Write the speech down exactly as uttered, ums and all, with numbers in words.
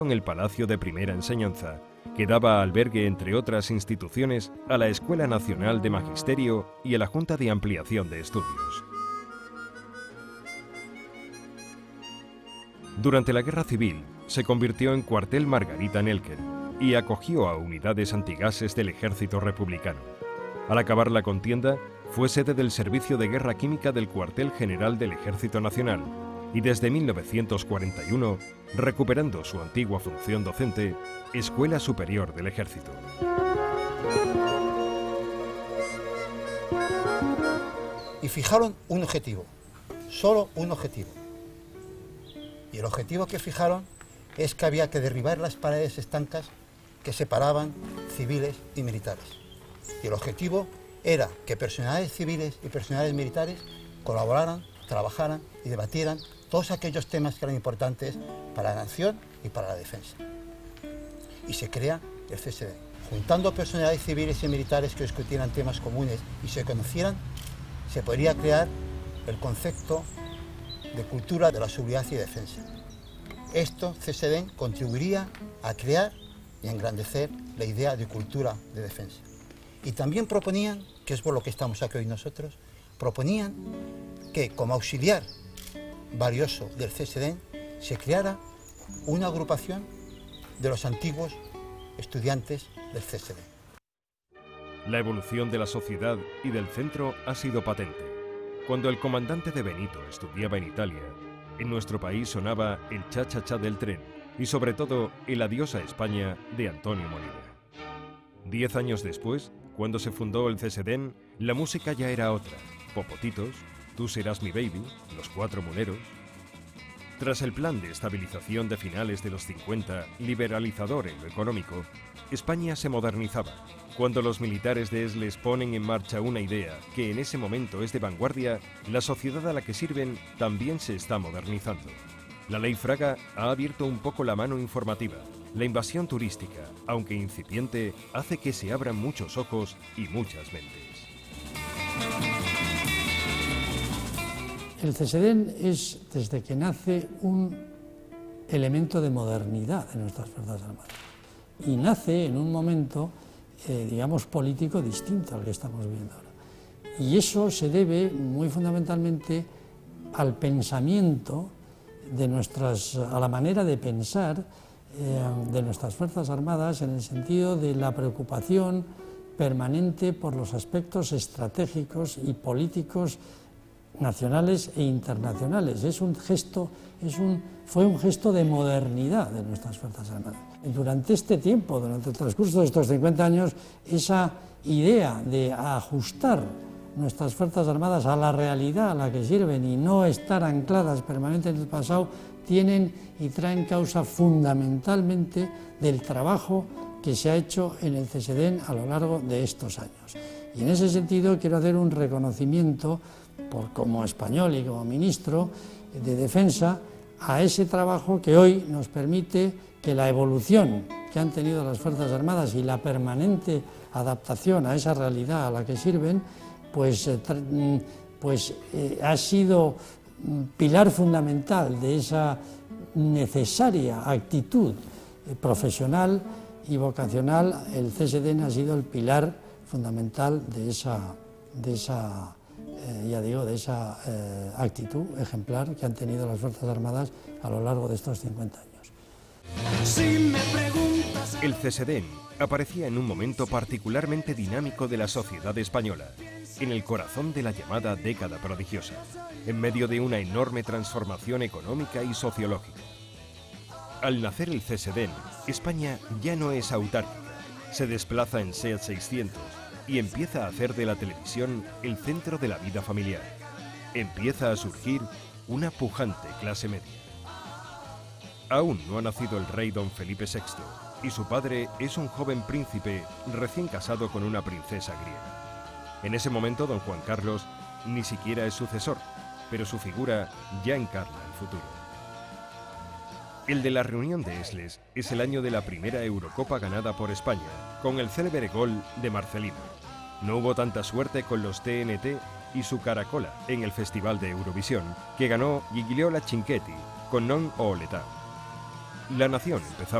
en el Palacio de Primera Enseñanza, que daba albergue, entre otras instituciones, a la Escuela Nacional de Magisterio y a la Junta de Ampliación de Estudios. Durante la Guerra Civil, se convirtió en cuartel Margarita Nelken y acogió a unidades antigases del ejército republicano. Al acabar la contienda, fue sede del Servicio de Guerra Química del Cuartel General del Ejército Nacional y desde mil novecientos cuarenta y uno, recuperando su antigua función docente, Escuela Superior del Ejército. Y fijaron un objetivo, solo un objetivo. Y el objetivo que fijaron es que había que derribar las paredes estancas que separaban civiles y militares. Y el objetivo era que personalidades civiles y personalidades militares colaboraran, trabajaran y debatieran todos aquellos temas que eran importantes para la nación y para la defensa. Y se crea el C S D. Juntando personalidades civiles y militares que discutieran temas comunes y se conocieran, se podría crear el concepto de cultura de la seguridad y defensa. Esto, C S D, contribuiría a crear y a engrandecer la idea de cultura de defensa. Y también proponían, que es por lo que estamos aquí hoy nosotros, proponían que como auxiliar valioso del C S D se creara una agrupación de los antiguos estudiantes del C S D. La evolución de la sociedad y del centro ha sido patente. Cuando el comandante de Benito estudiaba en Italia, en nuestro país sonaba el cha-cha-cha del tren y sobre todo el adiós a España de Antonio Molina. Diez años después, cuando se fundó el C S D N, la música ya era otra. Popotitos, Tú serás mi baby, Los Cuatro Muleros. Tras el plan de estabilización de finales de los cincuenta, liberalizador en lo económico, España se modernizaba. Cuando los militares de Esles ponen en marcha una idea que en ese momento es de vanguardia, la sociedad a la que sirven también se está modernizando. La Ley Fraga ha abierto un poco la mano informativa. La invasión turística, aunque incipiente, hace que se abran muchos ojos y muchas mentes. El C S D N es, desde que nace, un elemento de modernidad en nuestras Fuerzas Armadas. Y nace en un momento, eh, digamos, político distinto al que estamos viendo ahora. Y eso se debe muy fundamentalmente al pensamiento de nuestras, a la manera de pensar eh, de nuestras Fuerzas Armadas, en el sentido de la preocupación permanente por los aspectos estratégicos y políticos nacionales e internacionales. Es un gesto, es un, fue un gesto de modernidad de nuestras Fuerzas Armadas. Durante este tiempo, durante el transcurso de estos cincuenta años, esa idea de ajustar nuestras Fuerzas Armadas a la realidad a la que sirven y no estar ancladas permanentemente en el pasado, tienen y traen causa fundamentalmente del trabajo que se ha hecho en el C S D N a lo largo de estos años. Y en ese sentido quiero hacer un reconocimiento por, como español y como ministro de Defensa, a ese trabajo que hoy nos permite que la evolución que han tenido las Fuerzas Armadas y la permanente adaptación a esa realidad a la que sirven, pues, pues eh, ha sido pilar fundamental de esa necesaria actitud eh, profesional y vocacional. El C S D N ha sido el pilar fundamental de esa, de esa eh, ya digo, de esa eh, actitud ejemplar que han tenido las Fuerzas Armadas a lo largo de estos cincuenta años. El C S D N aparecía en un momento particularmente dinámico de la sociedad española, en el corazón de la llamada década prodigiosa, en medio de una enorme transformación económica y sociológica. Al nacer el C S D N, España ya no es autárquica, se desplaza en SEAT seiscientos y empieza a hacer de la televisión el centro de la vida familiar. Empieza a surgir una pujante clase media. Aún no ha nacido el rey don Felipe sexto y su padre es un joven príncipe recién casado con una princesa griega. En ese momento don Juan Carlos ni siquiera es sucesor, pero su figura ya encarna el futuro. El de la reunión de Esles es el año de la primera Eurocopa ganada por España, con el célebre gol de Marcelino. No hubo tanta suerte con los T N T y su Caracola en el Festival de Eurovisión, que ganó Gigliola Cinquetti con Non o Letà. La nación empezaba